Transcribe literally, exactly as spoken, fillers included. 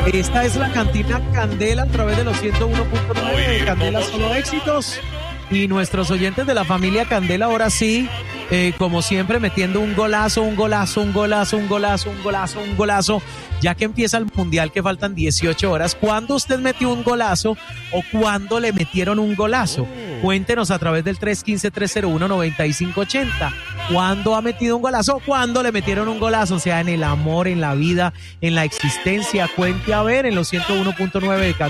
Esta es la cantina Candela a través de los ciento uno punto nueve de Candela Solo Éxitos. Y nuestros oyentes de la familia Candela, ahora sí, eh, como siempre, metiendo un golazo, un golazo, un golazo, un golazo, un golazo, un golazo, ya que empieza el mundial, que faltan dieciocho horas. ¿Cuándo usted metió un golazo o cuándo le metieron un golazo? Oh. Cuéntenos a través del tres uno cinco, tres cero uno, nueve cinco ocho cero. ¿Cuándo ha metido un golazo o cuándo le metieron un golazo? O sea, en el amor, en la vida, en la existencia. Cuente a ver en los ciento uno punto nueve de